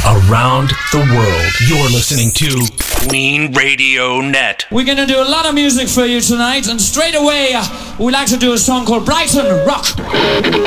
around the world. You're listening to Queen Radio Net. We're going to do a lot of music for you tonight, and straight away we like to do a song called Brighton Rock.